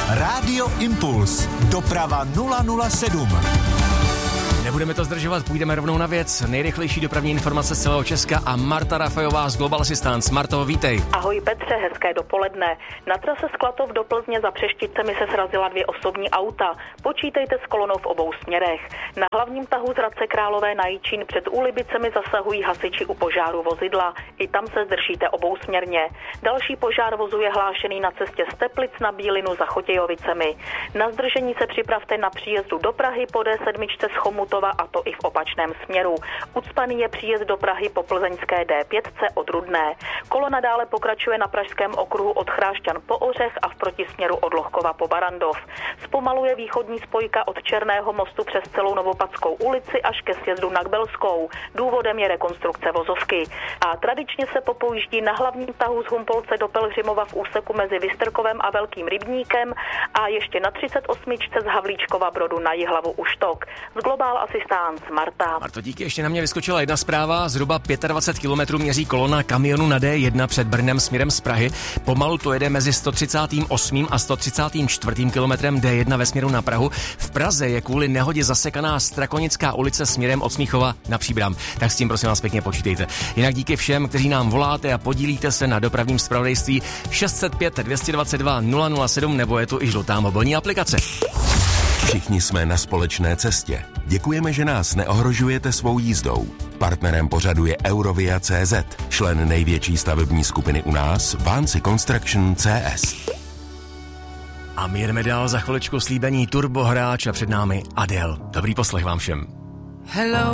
Rádio Impuls. Doprava 007. Nebudeme to zdržovat, půjdeme rovnou na věc. Nejrychlejší dopravní informace z celého Česka a Marta Rafajová z Global Assistance. Marto, vítej. Ahoj Petře, hezké dopoledne. Na trase z Klatov do Plzně za Přešticemi se srazila 2 osobní auta. Počítejte s kolonou v obou směrech. Na hlavním tahu z Hradce Králové na Jičín před Úlibicemi zasahují hasiči u požáru vozidla. I tam se zdržíte obousměrně. Další požár vozu je hlášený na cestě z Teplic na Bílinu za Chotějovicemi. Na zdržení se připravte na příjezdu do Prahy po D7 z Chomutova, a to i v opačném směru. Ucpaný je příjezd do Prahy po plzeňské D5 od Rudné. Kolona dále pokračuje na pražském okruhu od Chrášťan po Ořech a v protisměru od Lohkova po Barandov. Zpomaluje východní spojka od Černého mostu přes celou Novopadskou ulici až ke sjezdu na Kbelskou. Důvodem je rekonstrukce vozovky. A tradičně se popojíždí na hlavním tahu z Humpolce do Pelhřimova v úseku mezi Vystrkovem a Velkým Rybníkem a ještě na 38 z Havlíčkova Brodu na Jihlavu u Štok. Z Global Assistance Marta. Marto, díky, ještě na mě vyskočila jedna zpráva. Zhruba 25 km měří kolona kamionu na D1 před Brnem směrem z Prahy. Pomalu to jede mezi 138. a 134. kilometrem D1 ve směru na Prahu. V Praze je kvůli nehodě zasekaná Strakonická ulice směrem od Smíchova na Příbram. Tak s tím prosím vás pěkně počítejte. Jinak díky všem, kteří nám voláte a podílíte se na dopravním zpravodajství 605 222 007 nebo je tu i žlutá mobilní aplikace. Všichni jsme na společné cestě. Děkujeme, že nás neohrožujete svou jízdou. Partnerem pořadu je Eurovia.cz, člen největší stavební skupiny u nás, Vancy Construction CS. A my jedeme dál, za chviličku slíbení turbohráč a před námi Adele. Dobrý poslech vám všem. Hello.